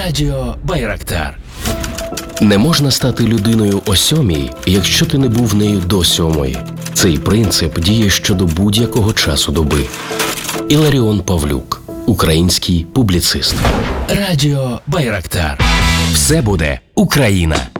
Радіо Байрактар. Не можна стати людиною о 7, якщо ти не був нею до 7. Цей принцип діє щодо будь-якого часу доби. Іларіон Павлюк, український публіцист. Радіо Байрактар. Все буде Україна.